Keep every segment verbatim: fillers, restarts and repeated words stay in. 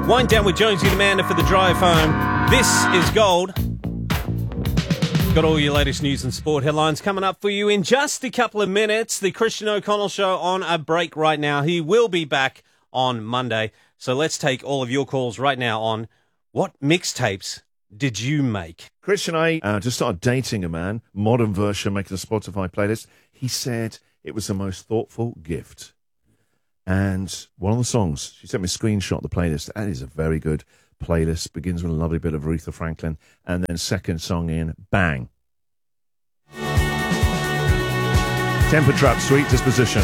Wind down with Jonesy and Amanda for the drive home. This is Gold. Got all your latest news and sport headlines coming up for you in just a couple of minutes. The Christian O'Connell Show on a break right now. He will be back on Monday. So let's take all of your calls right now on what mixtapes did you make? Christian, I uh, just started dating a man, modern version, making a Spotify playlist. He said it was the most thoughtful gift. And one of the songs, she sent me a screenshot of the playlist. That is a very good playlist. Begins with a lovely bit of Aretha Franklin. And then second song in, bang. Temper Trap, Sweet Disposition.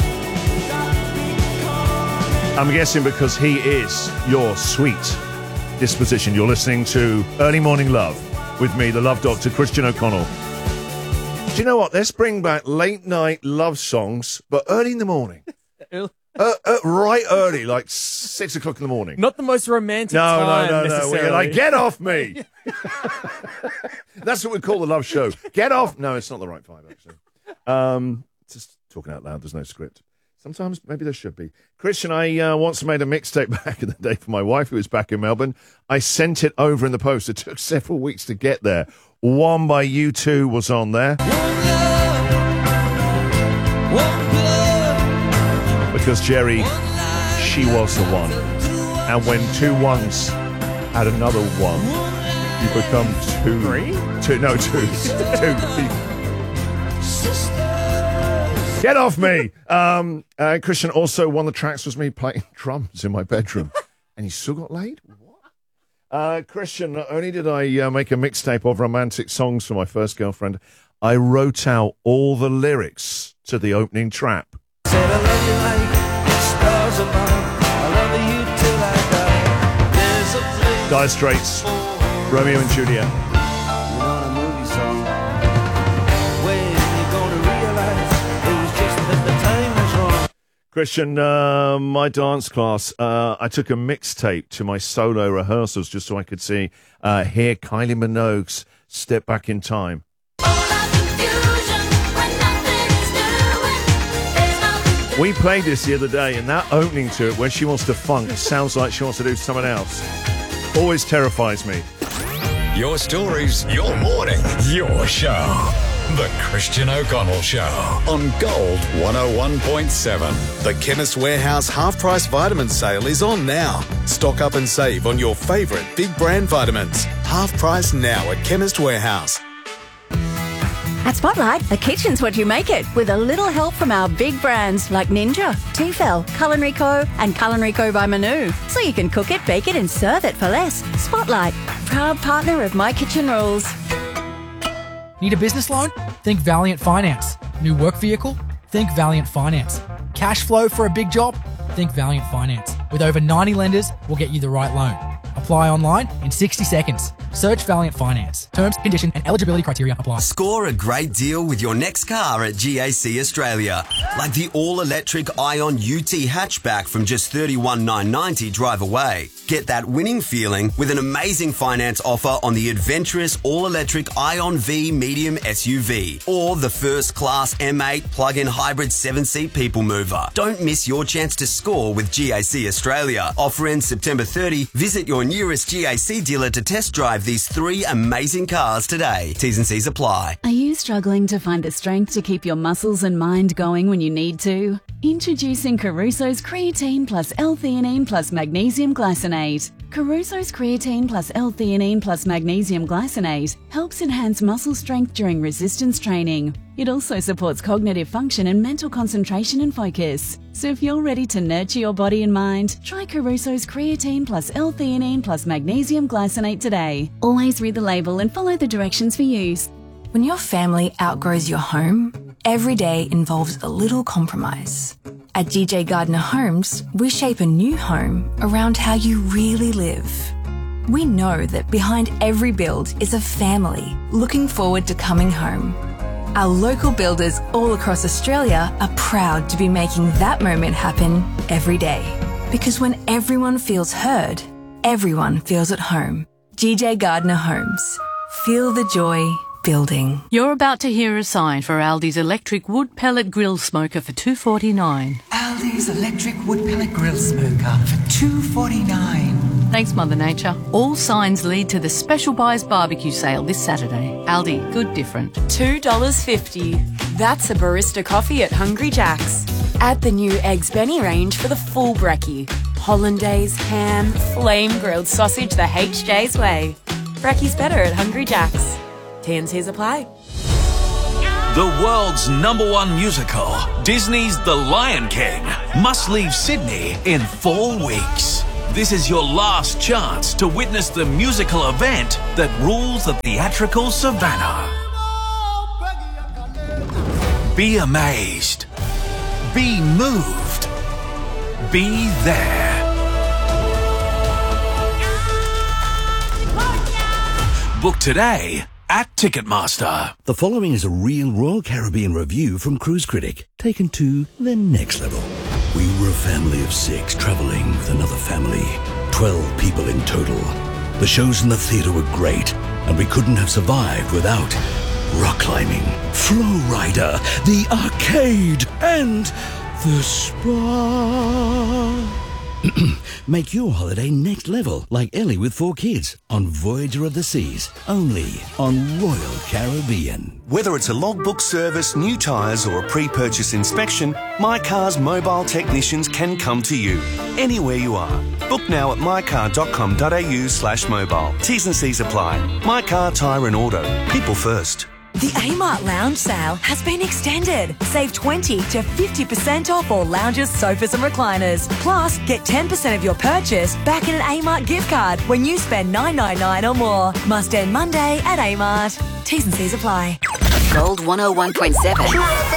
I'm guessing because he is your sweet disposition. You're listening to Early Morning Love with me, the Love Doctor, Christian O'Connell. Do you know what? Let's bring back late night love songs, but early in the morning. uh, uh, right early, like six o'clock in the morning. Not the most romantic no, time, No, no, no, necessarily. We're like, get off me. That's what we call the love show. Get off. No, it's not the right vibe, actually. Um, just talking out loud. There's no script. Sometimes maybe there should be. Christian, I uh, once made a mixtape back in the day for my wife who was back in Melbourne. I sent it over in the post. It took several weeks to get there. One by U two was on there. One love, one blood. Because Jerry, she was the one. And when two ones add another one, you become two. Three? Two, no, two. two. Get off me! Um, uh, Christian, also one of the tracks was me playing drums in my bedroom. And he still got laid? What? Uh, Christian, not only did I uh, make a mixtape of romantic songs for my first girlfriend, I wrote out all the lyrics to the opening trap. Said I love you like stars above. I love you till I die. There's a place. Dire Straits, Romeo and Juliet. Christian, uh, my dance class, uh, I took a mixtape to my solo rehearsals just so I could see, uh, hear Kylie Minogue's Step Back in Time. We played this the other day, and that opening to it, when she wants to funk, sounds like she wants to do something else. Always terrifies me. Your stories, your morning, your show. The Christian O'Connell Show on Gold one oh one point seven. The Chemist Warehouse half-price vitamin sale is on now. Stock up and save on your favourite big brand vitamins. Half price now at Chemist Warehouse. At Spotlight, a kitchen's what you make it, with a little help from our big brands like Ninja, Tefal, Culinary Co. and Culinary Co. by Manu. So you can cook it, bake it and serve it for less. Spotlight, proud partner of My Kitchen Rules. Need a business loan? Think Valiant Finance. New work vehicle? Think Valiant Finance. Cash flow for a big job? Think Valiant Finance. With over ninety lenders, we'll get you the right loan. Apply online in sixty seconds. Search Valiant Finance. Terms, condition and eligibility criteria apply. Score a great deal with your next car at G A C Australia. Like the all-electric Ion U T hatchback from just thirty-one thousand nine hundred ninety dollars drive away. Get that winning feeling with an amazing finance offer on the adventurous all-electric Ion V medium S U V or the first-class M eight plug-in hybrid seven-seat people mover. Don't miss your chance to score with G A C Australia. Offer ends September thirtieth. Visit your nearest G A C dealer to test drive these three amazing cars today. T's and C's apply. Are you struggling to find the strength to keep your muscles and mind going when you need to? Introducing Caruso's Creatine plus L-theanine plus Magnesium Glycinate. Caruso's Creatine plus L-theanine plus Magnesium Glycinate helps enhance muscle strength during resistance training. It also supports cognitive function and mental concentration and focus. So if you're ready to nurture your body and mind, try Caruso's Creatine plus L-theanine plus Magnesium Glycinate today. Always read the label and follow the directions for use. When your family outgrows your home, every day involves a little compromise. At G J Gardner Homes, we shape a new home around how you really live. We know that behind every build is a family looking forward to coming home. Our local builders all across Australia are proud to be making that moment happen every day. Because when everyone feels heard, everyone feels at home. G J Gardner Homes. Feel the joy building. You're about to hear a sign for Aldi's electric wood pellet grill smoker for two forty-nine. Aldi's electric wood pellet grill smoker for two forty-nine. Thanks, Mother Nature. All signs lead to the Special Buys Barbecue Sale this Saturday. Aldi, good different. two dollars fifty. That's a barista coffee at Hungry Jack's. Add the new Eggs Benny range for the full brekkie. Hollandaise, ham, flame-grilled sausage the H J's way. Brekkie's better at Hungry Jack's. T and C's apply. The world's number one musical, Disney's The Lion King, must leave Sydney in four weeks. This is your last chance to witness the musical event that rules the theatrical savannah. Be amazed. Be moved. Be there. Book today at Ticketmaster. The following is a real Royal Caribbean review from Cruise Critic, taken to the next level. We were a family of six traveling with another family, twelve people in total. The shows in the theatre were great, and we couldn't have survived without rock climbing, Flow Rider, the arcade, and the spa. Make your holiday next level, like Ellie with four kids, on Voyager of the Seas, only on Royal Caribbean. Whether it's a logbook service, new tyres or a pre-purchase inspection, My Car's mobile technicians can come to you, anywhere you are. Book now at mycar.com.au slash mobile. T's and C's apply. My Car, Tyre and Auto. People first. The Amart Lounge sale has been extended. Save twenty to fifty percent off all lounges, sofas and recliners. Plus, get ten percent of your purchase back in an Amart gift card when you spend nine dollars ninety-nine or more. Must end Monday at Amart. T's and C's apply. Gold one oh one point seven.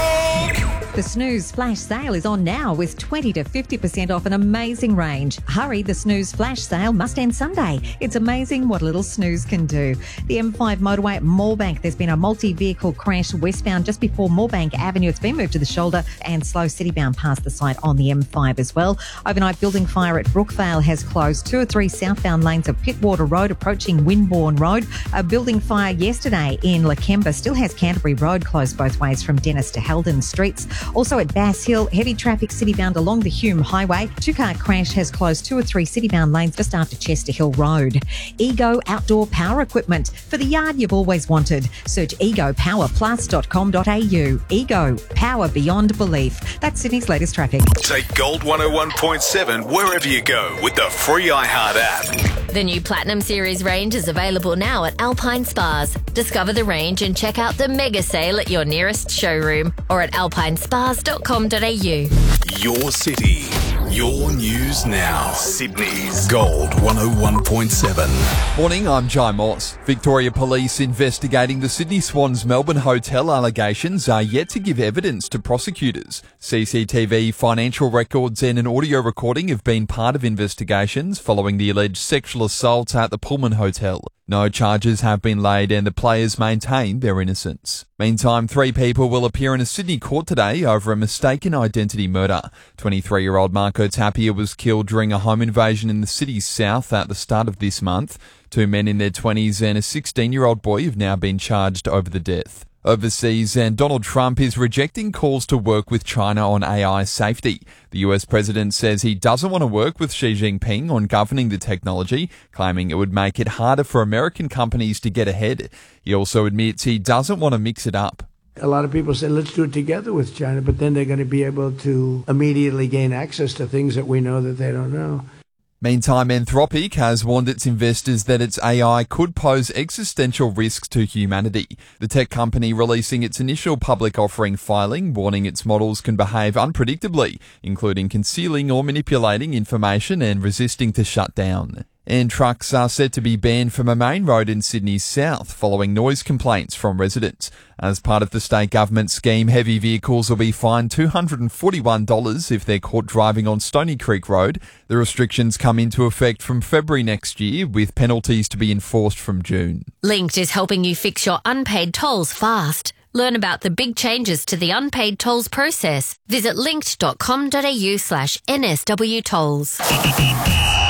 The Snooze Flash Sale is on now with twenty to fifty percent off an amazing range. Hurry, the Snooze Flash Sale must end Sunday. It's amazing what a little snooze can do. The M five motorway at Moorebank, there's been a multi-vehicle crash westbound just before Moorebank Avenue. It's been moved to the shoulder and slow citybound past the site on the M five as well. Overnight building fire at Brookvale has closed two or three southbound lanes of Pittwater Road approaching Winbourne Road. A building fire yesterday in Lakemba still has Canterbury Road closed both ways from Dennis to Heldon Streets. Also at Bass Hill, heavy traffic citybound along the Hume Highway. Two-car crash has closed two or three citybound lanes just after Chester Hill Road. Ego Outdoor Power Equipment for the yard you've always wanted. Search ego power plus dot com dot a u. Ego, power beyond belief. That's Sydney's latest traffic. Take Gold one oh one point seven wherever you go with the free iHeart app. The new Platinum Series range is available now at Alpine Spas. Discover the range and check out the mega sale at your nearest showroom or at alpine spas dot com dot a u. Your city, your news now. Sydney's Gold one oh one point seven. Morning, I'm Jai Moss. Victoria Police investigating the Sydney Swans Melbourne hotel allegations are yet to give evidence to prosecutors. C C T V, financial records and an audio recording have been part of investigations following the alleged sexual assault at the Pullman Hotel. No charges have been laid and the players maintain their innocence. Meantime, three people will appear in a Sydney court today over a mistaken identity murder. twenty-three-year-old Marco Tapia was killed during a home invasion in the city's south at the start of this month. Two men in their twenties and a sixteen-year-old boy have now been charged over the death. Overseas, and Donald Trump is rejecting calls to work with China on A I safety. The U S president says he doesn't want to work with Xi Jinping on governing the technology, claiming it would make it harder for American companies to get ahead. He also admits he doesn't want to mix it up. A lot of people say, let's do it together with China, but then they're going to be able to immediately gain access to things that we know that they don't know. Meantime, Anthropic has warned its investors that its A I could pose existential risks to humanity. The tech company releasing its initial public offering filing, warning its models can behave unpredictably, including concealing or manipulating information and resisting to shut down. And trucks are set to be banned from a main road in Sydney's south following noise complaints from residents. As part of the state government scheme, heavy vehicles will be fined two hundred forty-one dollars if they're caught driving on Stony Creek Road. The restrictions come into effect from February next year, with penalties to be enforced from June. Linked is helping you fix your unpaid tolls fast. Learn about the big changes to the unpaid tolls process. Visit linked dot com dot a u slash N S W tolls.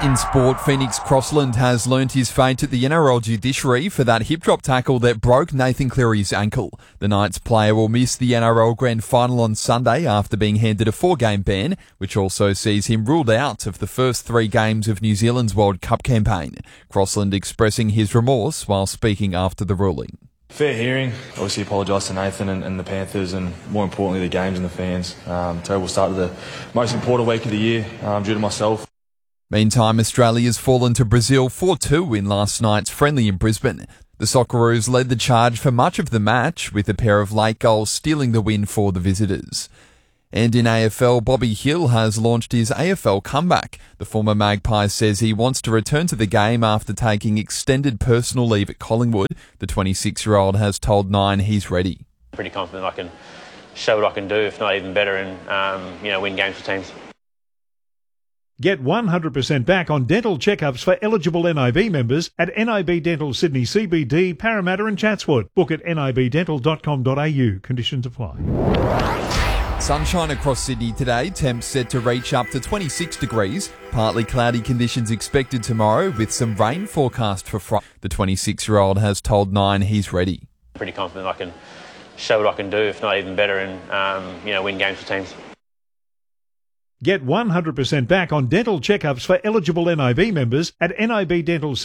In sport, Phoenix Crossland has learnt his fate at the N R L judiciary for that hip drop tackle that broke Nathan Cleary's ankle. The Knights player will miss the N R L Grand Final on Sunday after being handed a four-game ban, which also sees him ruled out of the first three games of New Zealand's World Cup campaign. Crossland expressing his remorse while speaking after the ruling. Fair hearing. Obviously apologise to Nathan and, and the Panthers and more importantly the games and the fans. Um, terrible start to the most important week of the year um, due to myself. Meantime, Australia's fallen to Brazil four two in last night's friendly in Brisbane. The Socceroos led the charge for much of the match, with a pair of late goals stealing the win for the visitors. And in A F L, Bobby Hill has launched his A F L comeback. The former Magpie says he wants to return to the game after taking extended personal leave at Collingwood. The twenty-six-year-old has told Nine he's ready. Pretty confident I can show what I can do, if not even better, and um, you know, win games for teams. Get one hundred percent back on dental checkups for eligible N I B members at N I B Dental Sydney C B D, Parramatta and Chatswood. Book at nib dental dot com dot a u. Conditions apply. Sunshine across Sydney today, temps set to reach up to twenty-six degrees. Partly cloudy conditions expected tomorrow with some rain forecast for Friday. The twenty-six-year-old has told Nine he's ready. Pretty confident I can show what I can do, if not even better, and um, you know, win games for teams. Get one hundred percent back on dental checkups for eligible N I B members at N I B Dental